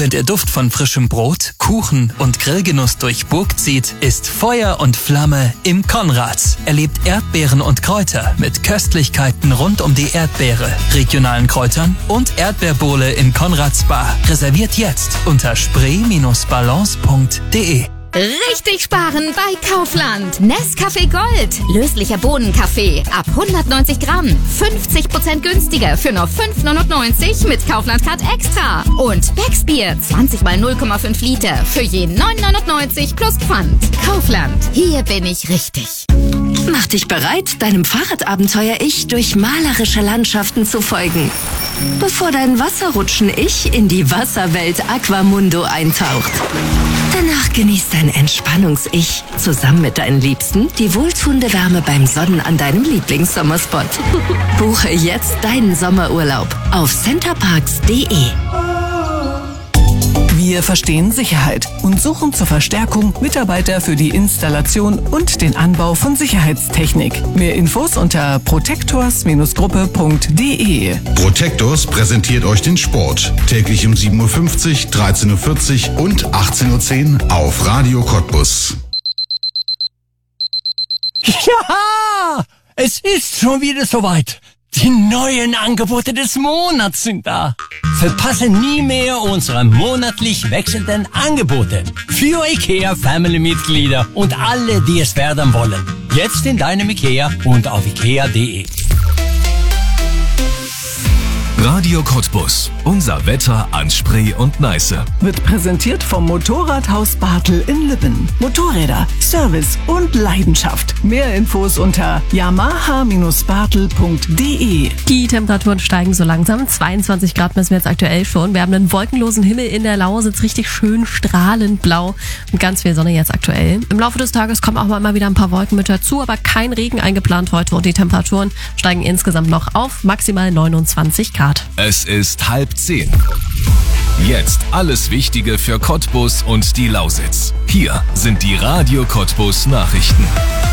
Wenn der Duft von frischem Brot, Kuchen und Grillgenuss durch Burg zieht, ist Feuer und Flamme im Konrads. Erlebt Erdbeeren und Kräuter mit Köstlichkeiten rund um die Erdbeere, regionalen Kräutern und Erdbeerbowle in Konrads Bar. Reserviert jetzt unter spree-balance.de. Richtig sparen bei Kaufland. Nescafé Gold. Löslicher Bohnenkaffee. Ab 190 Gramm. 50% günstiger für nur 5,99 mit Kaufland Card Extra. Und Becksbier. 20 mal 0,5 Liter. Für je 9,99 plus Pfand. Kaufland. Hier bin ich richtig. Mach dich bereit, deinem Fahrradabenteuer-Ich durch malerische Landschaften zu folgen. Bevor dein Wasserrutschen-Ich in die Wasserwelt Aquamundo eintaucht. Danach genießt dein Entspannungs-Ich zusammen mit deinen Liebsten die wohltuende Wärme beim Sonnen an deinem Lieblingssommerspot. Buche jetzt deinen Sommerurlaub auf centerparks.de. Wir verstehen Sicherheit und suchen zur Verstärkung Mitarbeiter für die Installation und den Anbau von Sicherheitstechnik. Mehr Infos unter protectors-gruppe.de. Protectors präsentiert euch den Sport. Täglich um 7.50 Uhr, 13.40 Uhr und 18.10 Uhr auf Radio Cottbus. Ja, es ist schon wieder soweit. Die neuen Angebote des Monats sind da. Verpasse nie mehr unsere monatlich wechselnden Angebote für IKEA-Family-Mitglieder und alle, die es werden wollen. Jetzt in deinem IKEA und auf ikea.de. Radio Cottbus. Unser Wetter an Spree und Neiße. Wird präsentiert vom Motorradhaus Bartel in Lippen. Motorräder, Service und Leidenschaft. Mehr Infos unter yamaha-bartel.de. Die Temperaturen steigen so langsam. 22 Grad messen wir jetzt aktuell schon. Wir haben einen wolkenlosen Himmel in der Lausitz, richtig schön strahlend blau und ganz viel Sonne jetzt aktuell. Im Laufe des Tages kommen auch mal wieder ein paar Wolken mit dazu, aber kein Regen eingeplant heute und die Temperaturen steigen insgesamt noch auf maximal 29 Grad. Es ist 9:30. Jetzt alles Wichtige für Cottbus und die Lausitz. Hier sind die Radio Cottbus Nachrichten.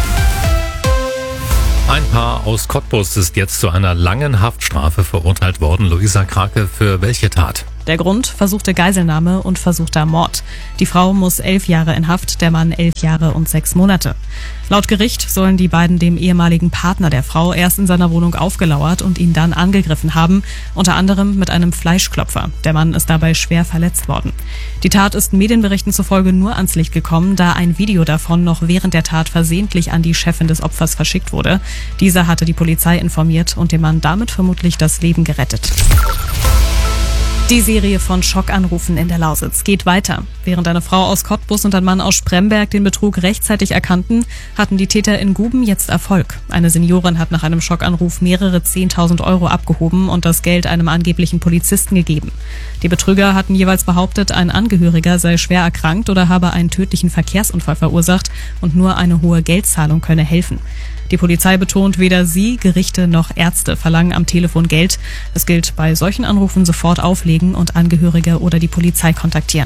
Ein Paar aus Cottbus ist jetzt zu einer langen Haftstrafe verurteilt worden. Luisa Krake, für welche Tat? Der Grund: versuchte Geiselnahme und versuchter Mord. Die Frau muss 11 Jahre in Haft, der Mann 11 Jahre und 6 Monate. Laut Gericht sollen die beiden dem ehemaligen Partner der Frau erst in seiner Wohnung aufgelauert und ihn dann angegriffen haben, unter anderem mit einem Fleischklopfer. Der Mann ist dabei schwer verletzt worden. Die Tat ist Medienberichten zufolge nur ans Licht gekommen, da ein Video davon noch während der Tat versehentlich an die Chefin des Opfers verschickt wurde. Dieser hatte die Polizei informiert und dem Mann damit vermutlich das Leben gerettet. Die Serie von Schockanrufen in der Lausitz geht weiter. Während eine Frau aus Cottbus und ein Mann aus Spremberg den Betrug rechtzeitig erkannten, hatten die Täter in Guben jetzt Erfolg. Eine Seniorin hat nach einem Schockanruf mehrere 10.000 Euro abgehoben und das Geld einem angeblichen Polizisten gegeben. Die Betrüger hatten jeweils behauptet, ein Angehöriger sei schwer erkrankt oder habe einen tödlichen Verkehrsunfall verursacht und nur eine hohe Geldzahlung könne helfen. Die Polizei betont, weder sie, Gerichte noch Ärzte verlangen am Telefon Geld. Es gilt bei solchen Anrufen sofort auflegen und Angehörige oder die Polizei kontaktieren.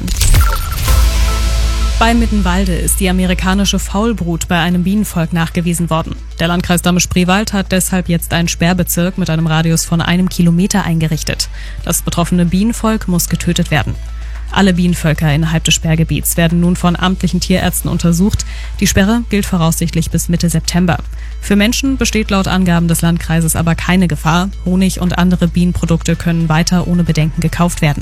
Bei Mittenwalde ist die amerikanische Faulbrut bei einem Bienenvolk nachgewiesen worden. Der Landkreis Dahme-Spreewald hat deshalb jetzt einen Sperrbezirk mit einem Radius von 1 Kilometer eingerichtet. Das betroffene Bienenvolk muss getötet werden. Alle Bienenvölker innerhalb des Sperrgebiets werden nun von amtlichen Tierärzten untersucht. Die Sperre gilt voraussichtlich bis Mitte September. Für Menschen besteht laut Angaben des Landkreises aber keine Gefahr. Honig und andere Bienenprodukte können weiter ohne Bedenken gekauft werden.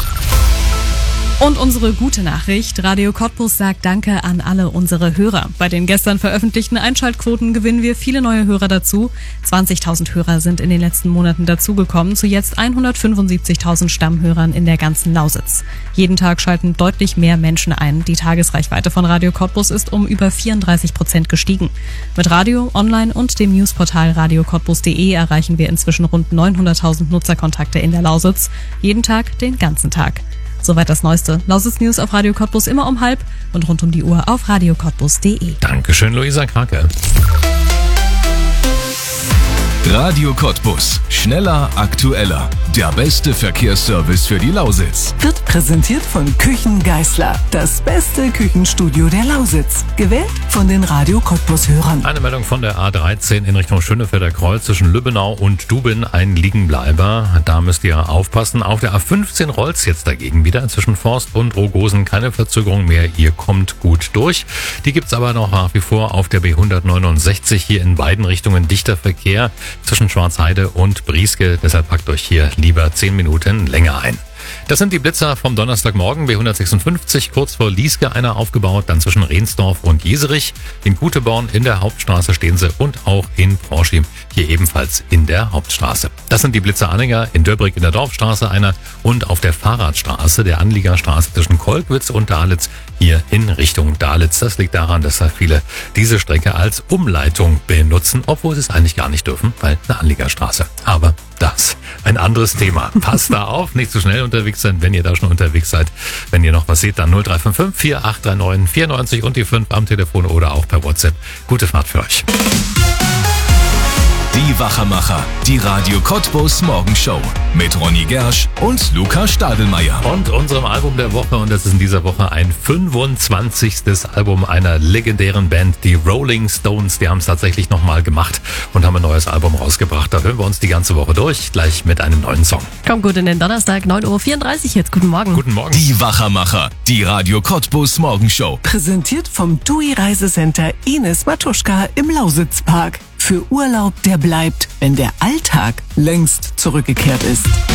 Und unsere gute Nachricht: Radio Cottbus sagt Danke an alle unsere Hörer. Bei den gestern veröffentlichten Einschaltquoten gewinnen wir viele neue Hörer dazu. 20.000 Hörer sind in den letzten Monaten dazugekommen, zu jetzt 175.000 Stammhörern in der ganzen Lausitz. Jeden Tag schalten deutlich mehr Menschen ein. Die Tagesreichweite von Radio Cottbus ist um über 34% gestiegen. Mit Radio, Online und dem Newsportal radiocottbus.de erreichen wir inzwischen rund 900.000 Nutzerkontakte in der Lausitz. Jeden Tag, den ganzen Tag. Soweit das Neueste. Lausitz News auf Radio Cottbus immer um 12:30 und rund um die Uhr auf radiocottbus.de. Dankeschön, Luisa Krake. Radio Cottbus. Schneller, aktueller. Der beste Verkehrsservice für die Lausitz. Wird präsentiert von Küchen Geisler. Das beste Küchenstudio der Lausitz. Gewählt von den Radio Cottbus-Hörern. Eine Meldung von der A13 in Richtung Schönefelder Kreuz zwischen Lübbenau und Dubin. Ein Liegenbleiber. Da müsst ihr aufpassen. Auf der A15 rollt's jetzt dagegen wieder. Zwischen Forst und Rogosen keine Verzögerung mehr. Ihr kommt gut durch. Die gibt's aber noch nach wie vor auf der B169. Hier in beiden Richtungen dichter Verkehr zwischen Schwarzheide und Brieske. Deshalb packt euch hier lieber 10 Minuten länger ein. Das sind die Blitzer vom Donnerstagmorgen. B156, kurz vor Lieske einer aufgebaut, dann zwischen Rehnsdorf und Jeserich. In Guteborn in der Hauptstraße stehen sie und auch in Proschim, hier ebenfalls in der Hauptstraße. Das sind die Blitzer-Anhänger in Döbrick in der Dorfstraße einer und auf der Fahrradstraße, der Anliegerstraße zwischen Kolkwitz und Dalitz, hier in Richtung Dalitz. Das liegt daran, dass da viele diese Strecke als Umleitung benutzen, obwohl sie es eigentlich gar nicht dürfen, weil eine Anliegerstraße. Aber das ein anderes Thema. Passt da auf, nicht zu schnell unterwegs sein, wenn ihr da schon unterwegs seid. Wenn ihr noch was seht, dann 0355 4839 94 und die 5 am Telefon oder auch per WhatsApp. Gute Fahrt für euch. Die Wachermacher, die Radio Cottbus Morgenshow mit Ronny Gersch und Lukas Stadelmeier. Und unserem Album der Woche, und das ist in dieser Woche ein 25. Album einer legendären Band, die Rolling Stones. Die haben es tatsächlich nochmal gemacht und haben ein neues Album rausgebracht. Da hören wir uns die ganze Woche durch, gleich mit einem neuen Song. Kommt gut in den Donnerstag, 9.34 Uhr jetzt. Guten Morgen. Guten Morgen. Die Wachermacher, die Radio Cottbus Morgenshow. Präsentiert vom TUI Reisecenter Ines Matuschka im Lausitzpark. Für Urlaub, der bleibt, wenn der Alltag längst zurückgekehrt ist.